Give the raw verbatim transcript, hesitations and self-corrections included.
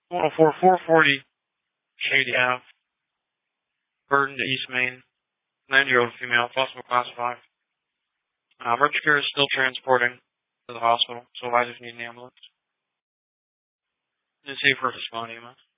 one oh four, four forty Shady Ave, Burton to East Main, ninety-year-old female, possible class five. Uh, emergency care is still transporting to the hospital, so advise if you need an ambulance. Just say for responding, E M S.